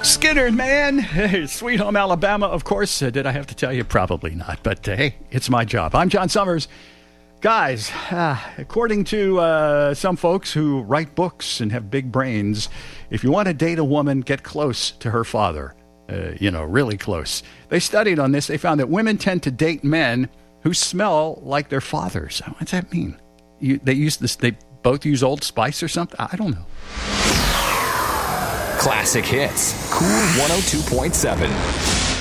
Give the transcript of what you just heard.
Skinner, man. Hey, Sweet Home Alabama, of course. Did I have to tell you? Probably not. But hey, it's my job. I'm John Summers. Guys, according to some folks who write books and have big brains, if you want to date a woman, get close to her father. Really close. They studied on this. They found that women tend to date men who smell like their fathers. What's that mean? They both use Old Spice or something? I don't know. Classic hits. Cool 102.7.